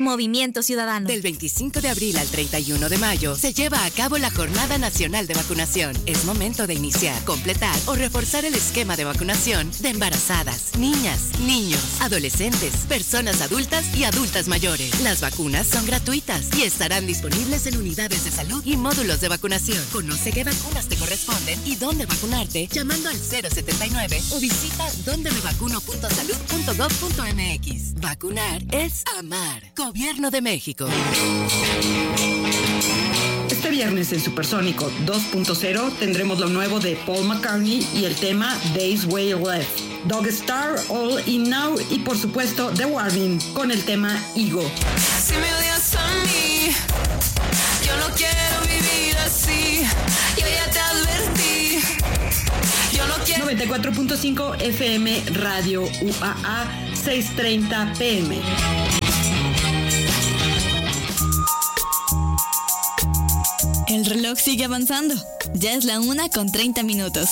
Movimiento Ciudadano. Del 25 de abril al 31 de mayo se lleva a cabo la Jornada Nacional de Vacunación. Es momento de iniciar, completar o reforzar el esquema de vacunación de embarazadas, niñas, niños, adolescentes, personas adultas y adultas mayores. Las vacunas son gratuitas y estarán disponibles en unidades de salud y módulos de vacunación. Conoce qué vacunas te corresponden y dónde vacunarte llamando al 079 o visita dondemevacuno.salud.gov.mx. Vacunar es amar. Gobierno de México. Este viernes en Supersónico 2.0 tendremos lo nuevo de Paul McCartney y el tema Days Way Left, Dog Star, All In Now y por supuesto The Warning con el tema Ego. Si me odias a mí, yo no quiero vivir así, yo ya te advertí, yo no quiero. 94.5 FM Radio UAA 6:30 PM. El reloj sigue avanzando. Ya es la 1:30.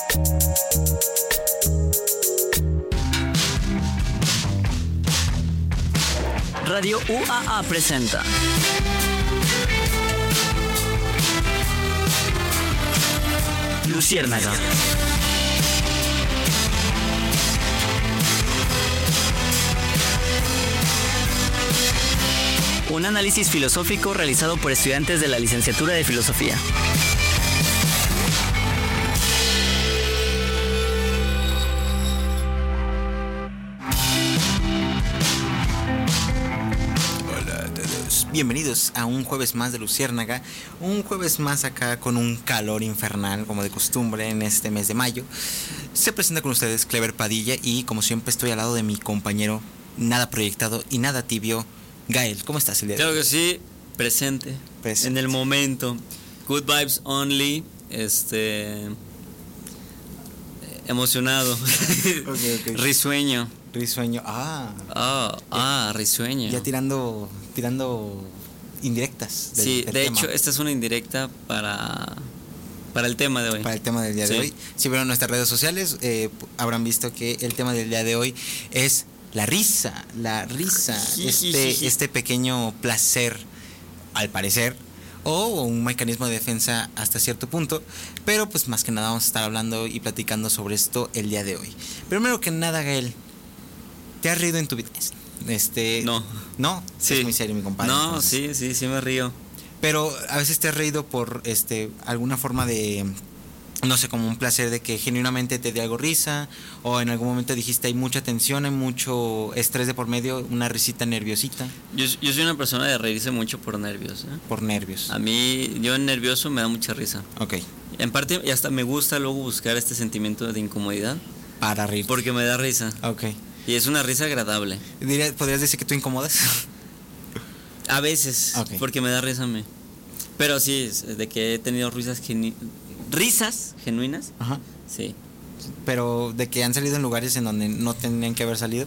Radio UAA presenta Luciérnaga. Un análisis filosófico realizado por estudiantes de la licenciatura de Filosofía. Hola a todos, bienvenidos a un jueves más de Luciérnaga, un jueves más acá con un calor infernal como de costumbre en este mes de mayo. Se presenta con ustedes Clever Padilla y como siempre estoy al lado de mi compañero nada proyectado y nada tibio, Gael. ¿Cómo estás el día de hoy? Claro que sí, presente. En el momento. Good vibes only. Emocionado. Okay. Risueño. Risueño. Risueño. Ya tirando indirectas. Sí, de hecho, esta es una indirecta para el tema de hoy. Para el tema del día de hoy. Si vieron nuestras redes sociales, habrán visto que el tema del día de hoy es la risa, este pequeño placer, al parecer, o un mecanismo de defensa hasta cierto punto, pero pues más que nada vamos a estar hablando y platicando sobre esto el día de hoy. Primero que nada, Gael, ¿te has reído en tu vida? No. ¿No? Sí. Es muy serio, mi compadre. No, entonces. sí me río. Pero a veces te has reído por alguna forma de, no sé, como un placer de que genuinamente te dé algo risa, o en algún momento dijiste hay mucha tensión, hay mucho estrés de por medio, una risita nerviosita. Yo soy una persona de reírse mucho por nervios. Por nervios. A mí, yo en nervioso me da mucha risa. Ok. En parte, y hasta me gusta luego buscar este sentimiento de incomodidad. Para reír. Porque me da risa. Ok. Y es una risa agradable. ¿Podrías decir que tú incomodas? A veces, okay. Porque me da risa a mí. Pero sí, es de que he tenido risas genuinas. Ajá. Sí. Pero de que han salido en lugares en donde no tenían que haber salido.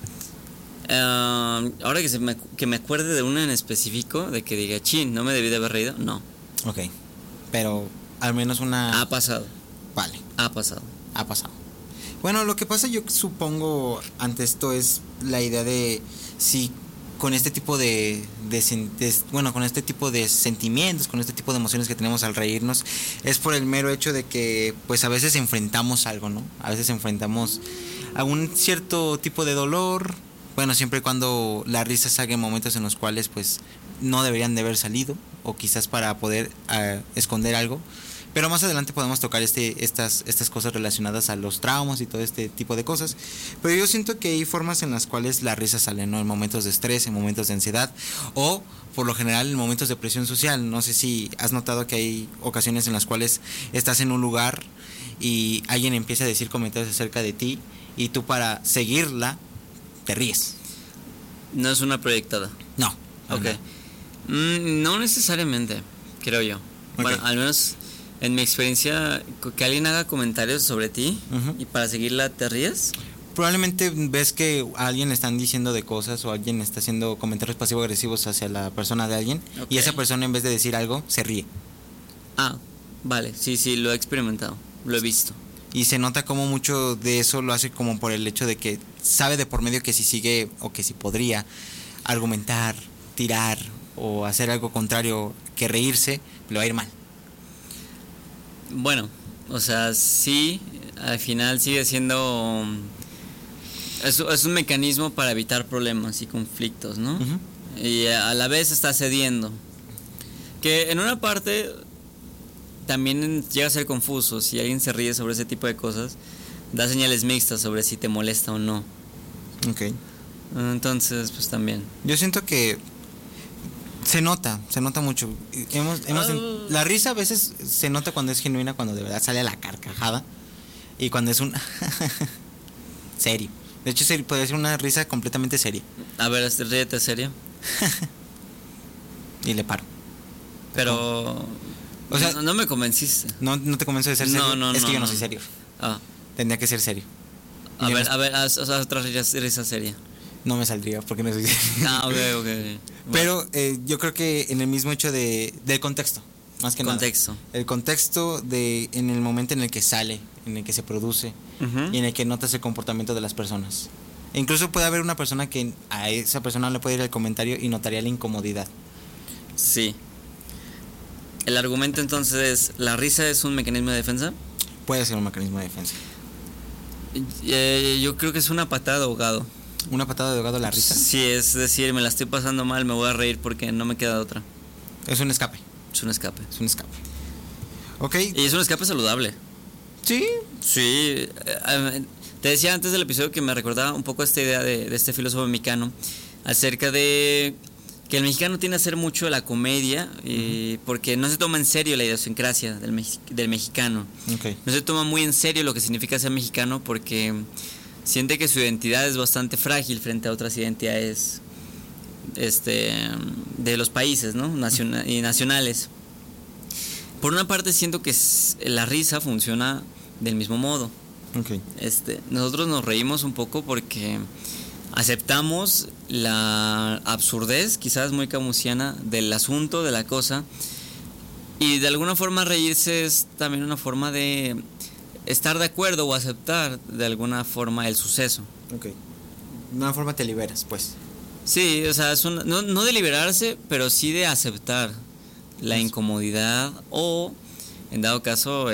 Ahora que me acuerde de una en específico, de que diga, chin, no me debí de haber reído, no. Ok. Pero al menos una... Ha pasado. Vale. Ha pasado. Bueno, lo que pasa yo supongo ante esto es la idea de si con este tipo con este tipo de sentimientos, con este tipo de emociones que tenemos al reírnos, es por el mero hecho de que pues a veces enfrentamos algo, ¿no? A veces enfrentamos algún cierto tipo de dolor, bueno, siempre y cuando la risa salga en momentos en los cuales pues no deberían de haber salido, o quizás para poder esconder algo. Pero más adelante podemos tocar estas cosas relacionadas a los traumas y todo este tipo de cosas. Pero yo siento que hay formas en las cuales la risa sale, ¿no? En momentos de estrés, en momentos de ansiedad, o por lo general en momentos de presión social. No sé si has notado que hay ocasiones en las cuales estás en un lugar y alguien empieza a decir comentarios acerca de ti y tú, para seguirla, te ríes. No es una proyectada. No. Ok. No necesariamente, creo yo. Okay. Bueno, al menos en mi experiencia, que alguien haga comentarios sobre ti y para seguirla te ríes. Probablemente ves que a alguien le están diciendo de cosas, o alguien está haciendo comentarios pasivo-agresivos hacia la persona de alguien, y esa persona, en vez de decir algo, se ríe. Ah, vale, sí, lo he experimentado, lo he visto. Y se nota como mucho de eso lo hace como por el hecho de que sabe de por medio que si sigue, o que si podría argumentar, tirar o hacer algo contrario que reírse, le va a ir mal. Bueno, o sea, sí, al final sigue siendo... Es un mecanismo para evitar problemas y conflictos, ¿no? Uh-huh. Y a la vez está cediendo. Que en una parte también llega a ser confuso. Si alguien se ríe sobre ese tipo de cosas, da señales mixtas sobre si te molesta o no. Ok. Entonces, pues también. Yo siento que se nota mucho. La risa a veces se nota cuando es genuina, cuando de verdad sale a la carcajada. Y cuando es un... serio. De hecho, podría ser una risa completamente seria. A ver, ríete serio. Y le paro. Pero... O sea, no me convenciste. No te convenzo de ser serio. No, es que yo no soy serio. Ah. Tendría que ser serio. A ver, haz otra risa seria. No me saldría porque no soy serio. Ah, ok. Bueno. Pero yo creo que en el mismo hecho del contexto. Más que contexto. Nada. El contexto en el momento en el que sale, en el que se produce, uh-huh, y en el que notas el comportamiento de las personas. E incluso puede haber una persona que a esa persona le puede ir el comentario y notaría la incomodidad. Sí. El argumento entonces es, ¿la risa es un mecanismo de defensa? Puede ser un mecanismo de defensa. Yo creo que es una patada de ahogado. ¿Una patada de ahogado la risa? Sí, es decir, me la estoy pasando mal, me voy a reír porque no me queda otra. Es un escape. Es un escape. Ok. Y es un escape saludable. ¿Sí? Sí. Te decía antes del episodio que me recordaba un poco esta idea de este filósofo mexicano acerca de que el mexicano tiende a hacer mucho la comedia, uh-huh, porque no se toma en serio la idiosincrasia del mexicano. Okay. No se toma muy en serio lo que significa ser mexicano porque siente que su identidad es bastante frágil frente a otras identidades de los países, ¿no? Y nacionales. Por una parte siento que la risa funciona del mismo modo. Okay. Nosotros nos reímos un poco porque aceptamos la absurdez, quizás muy camusiana, del asunto, de la cosa, y de alguna forma reírse es también una forma de estar de acuerdo o aceptar de alguna forma el suceso. Okay. De una forma te liberas, pues. Sí, o sea, no de liberarse, pero sí de aceptar la incomodidad o, en dado caso,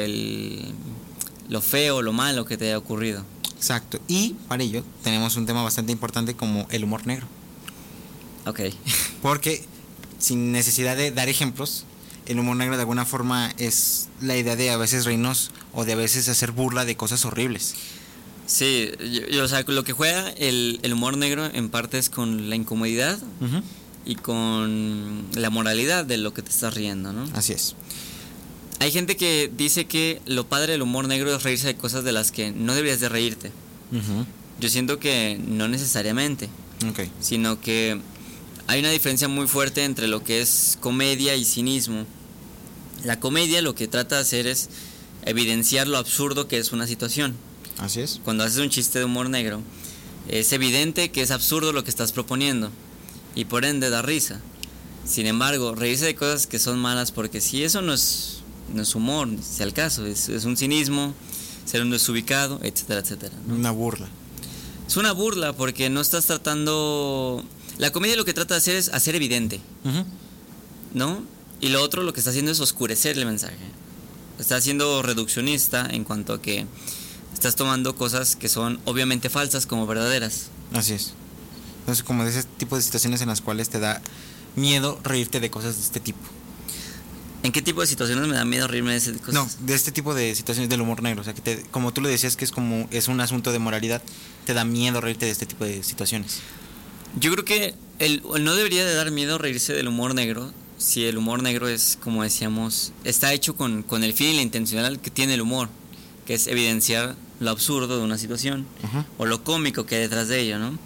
lo feo, lo malo que te haya ocurrido. Exacto. Y para ello tenemos un tema bastante importante como el humor negro. Ok. Porque, sin necesidad de dar ejemplos, el humor negro de alguna forma es la idea de a veces reírnos o de a veces hacer burla de cosas horribles. Sí, o sea, lo que juega el humor negro en parte es con la incomodidad, uh-huh, y con la moralidad de lo que te estás riendo, ¿no? Así es. Hay gente que dice que lo padre del humor negro es reírse de cosas de las que no deberías de reírte. Uh-huh. Yo siento que no necesariamente, okay, sino que hay una diferencia muy fuerte entre lo que es comedia y cinismo. La comedia lo que trata de hacer es evidenciar lo absurdo que es una situación. Así es. Cuando haces un chiste de humor negro, es evidente que es absurdo lo que estás proponiendo y por ende da risa. Sin embargo, reírse de cosas que son malas, porque si eso no es humor, si al caso, es un cinismo, ser un desubicado, etcétera, etcétera, ¿no? Una burla. Es una burla porque no estás tratando... La comedia lo que trata de hacer es hacer evidente, uh-huh, ¿no? Y lo otro lo que está haciendo es oscurecer el mensaje. Está siendo reduccionista en cuanto a que estás tomando cosas que son obviamente falsas como verdaderas. Así es. Entonces, como de ese tipo de situaciones en las cuales te da miedo reírte de cosas de este tipo. ¿En qué tipo de situaciones me da miedo reírme de esas cosas? No, de este tipo de situaciones del humor negro. O sea, que como tú lo decías, que es un asunto de moralidad, te da miedo reírte de este tipo de situaciones. Yo creo que no debería de dar miedo reírse del humor negro si el humor negro es, como decíamos, está hecho con el fin y la intencional que tiene el humor, que es evidenciar lo absurdo de una situación, uh-huh, o lo cómico que hay detrás de ello, ¿no?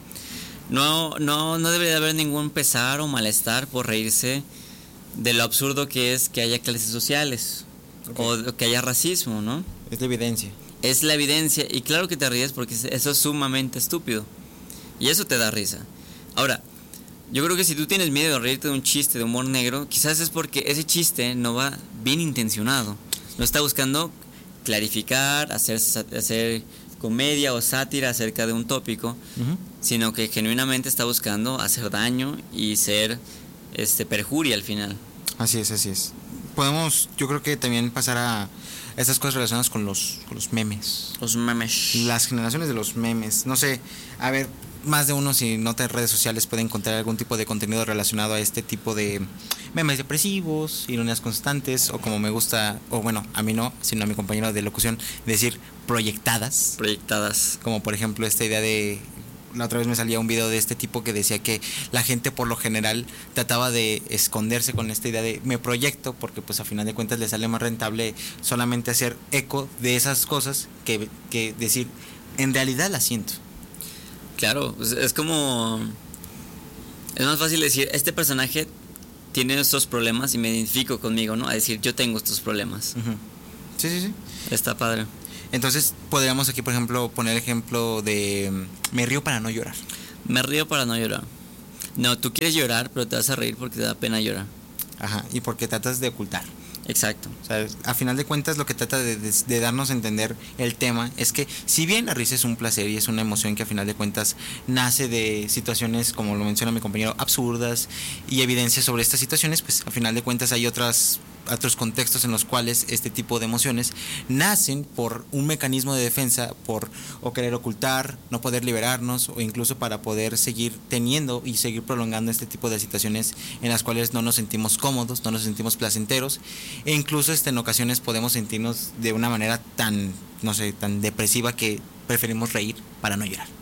No debería de haber ningún pesar o malestar por reírse de lo absurdo que es que haya clases sociales, okay, o que haya racismo, ¿no? Es la evidencia. Es la evidencia, y claro que te ríes porque eso es sumamente estúpido y eso te da risa. Ahora, yo creo que si tú tienes miedo de reírte de un chiste de humor negro, quizás es porque ese chiste no va bien intencionado, no está buscando clarificar, hacer comedia o sátira acerca de un tópico, uh-huh, sino que genuinamente está buscando hacer daño y ser perjuria al final. Así es, así es. Podemos, yo creo que también pasar a estas cosas relacionadas con los memes. Los memes. Las generaciones de los memes. No sé, a ver, más de uno, si nota en redes sociales, puede encontrar algún tipo de contenido relacionado a este tipo de memes depresivos, ironías constantes, o como me gusta, o bueno, a mí no, sino a mi compañero de locución, decir proyectadas. Proyectadas. Como por ejemplo esta idea de... La otra vez me salía un video de este tipo que decía que la gente por lo general trataba de esconderse con esta idea de me proyecto, porque pues a final de cuentas le sale más rentable solamente hacer eco de esas cosas que decir en realidad la siento. Claro, es como... Es más fácil decir, este personaje tiene estos problemas y me identifico conmigo, ¿no? A decir, yo tengo estos problemas. Uh-huh. Sí, sí, sí. Está padre. Entonces podríamos aquí, por ejemplo, poner ejemplo de me río para no llorar. Me río para no llorar. No, tú quieres llorar, pero te vas a reír porque te da pena llorar. Ajá, y porque tratas de ocultar. Exacto. O sea, a final de cuentas lo que trata de darnos a entender el tema es que si bien la risa es un placer y es una emoción que a final de cuentas nace de situaciones, como lo menciona mi compañero, absurdas, y evidencia sobre estas situaciones, pues a final de cuentas hay otros contextos en los cuales este tipo de emociones nacen por un mecanismo de defensa, por o querer ocultar, no poder liberarnos, o incluso para poder seguir teniendo y seguir prolongando este tipo de situaciones en las cuales no nos sentimos cómodos, no nos sentimos placenteros, e incluso en ocasiones podemos sentirnos de una manera tan, no sé, tan depresiva que preferimos reír para no llorar.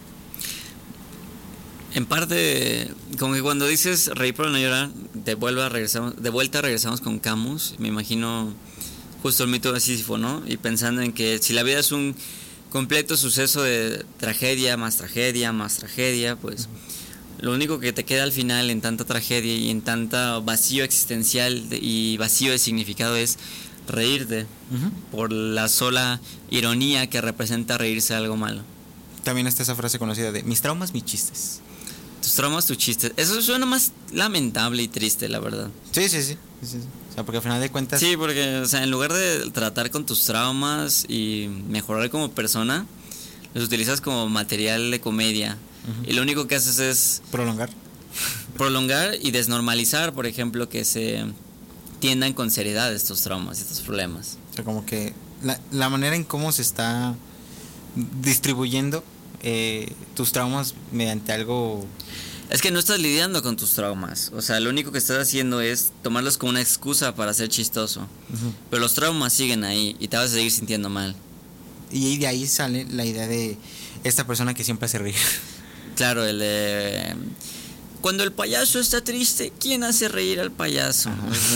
En parte, como que cuando dices reír para no llorar, de vuelta regresamos con Camus. Me imagino justo el mito de Sísifo, ¿no? Y pensando en que si la vida es un completo suceso de tragedia, más pues lo único que te queda al final en tanta tragedia y en tanto vacío existencial y vacío de significado es reírte, por la sola ironía que representa reírse de algo malo. También está esa frase conocida de mis traumas, mis chistes. Tus traumas, tus chistes. Eso suena más lamentable y triste, la verdad. Sí. O sea, porque al final de cuentas... Sí, porque, o sea, en lugar de tratar con tus traumas y mejorar como persona, los utilizas como material de comedia. Uh-huh. Y lo único que haces es... Prolongar y desnormalizar, por ejemplo, que se tiendan con seriedad estos traumas y estos problemas. O sea, como que la manera en cómo se está distribuyendo tus traumas mediante algo... Es que no estás lidiando con tus traumas. O sea, lo único que estás haciendo es tomarlos como una excusa para ser chistoso. Uh-huh. Pero los traumas siguen ahí y te vas a seguir sintiendo mal. Y de ahí sale la idea de esta persona que siempre hace reír. Claro, el de... Cuando el payaso está triste, ¿quién hace reír al payaso?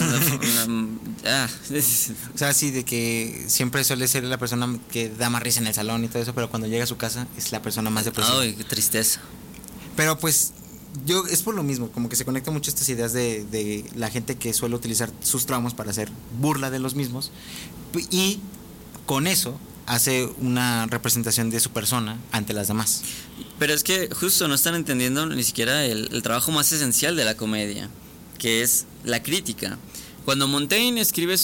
O sea, sí, de que siempre suele ser la persona que da más risa en el salón y todo eso, pero cuando llega a su casa es la persona más depresiva. Ay, qué tristeza. Pero pues es por lo mismo, como que se conecta mucho estas ideas de la gente que suele utilizar sus traumas para hacer burla de los mismos, y con eso hace una representación de su persona ante las demás. Pero es que justo no están entendiendo ni siquiera el trabajo más esencial de la comedia, que es la crítica. Cuando Montesquieu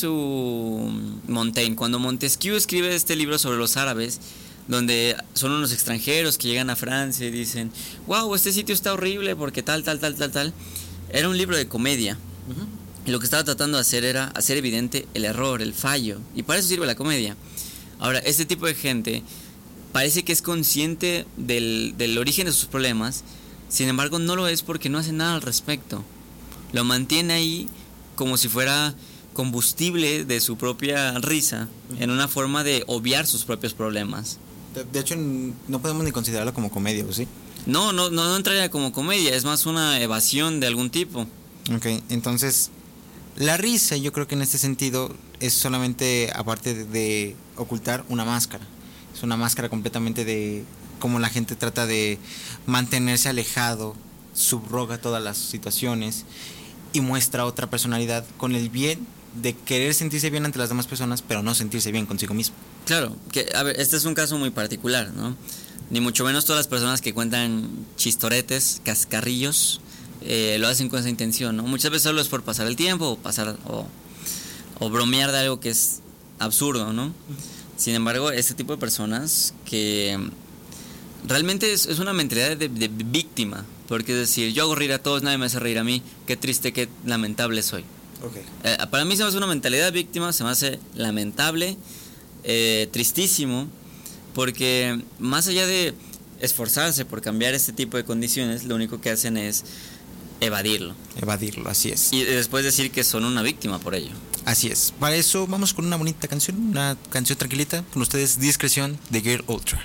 escribe este libro sobre los árabes, donde son unos extranjeros que llegan a Francia y dicen, wow, este sitio está horrible porque tal, era un libro de comedia. Uh-huh. Y lo que estaba tratando de hacer era hacer evidente el error, el fallo, y para eso sirve la comedia. Ahora, este tipo de gente parece que es consciente del origen de sus problemas, sin embargo no lo es porque no hace nada al respecto. Lo mantiene ahí como si fuera combustible de su propia risa, en una forma de obviar sus propios problemas. De hecho, no podemos ni considerarlo como comedia, ¿o sí? No entraría como comedia, es más una evasión de algún tipo. Ok, entonces, la risa yo creo que en este sentido es solamente, aparte de ocultar, una máscara. Es una máscara completamente de cómo la gente trata de mantenerse alejado, subroga todas las situaciones y muestra otra personalidad con el bien de querer sentirse bien ante las demás personas, pero no sentirse bien consigo mismo. Claro, que a ver, este es un caso muy particular, ¿no? Ni mucho menos todas las personas que cuentan chistoretes, cascarrillos, lo hacen con esa intención, ¿no? Muchas veces solo es por pasar el tiempo o bromear de algo que es absurdo, ¿no? Sin embargo, este tipo de personas que realmente es una mentalidad de víctima, porque es decir, yo hago reír a todos, nadie me hace reír a mí, qué triste, qué lamentable soy. Okay. Para mí se me hace una mentalidad de víctima, se me hace lamentable, tristísimo, porque más allá de esforzarse por cambiar este tipo de condiciones, lo único que hacen es evadirlo. Evadirlo, así es. Y después decir que son una víctima por ello. Así es. Para eso vamos con una bonita canción, una canción tranquilita. Con ustedes, Discreción de Girl Ultra.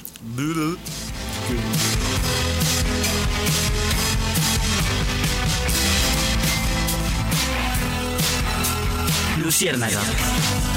Luciérnaga.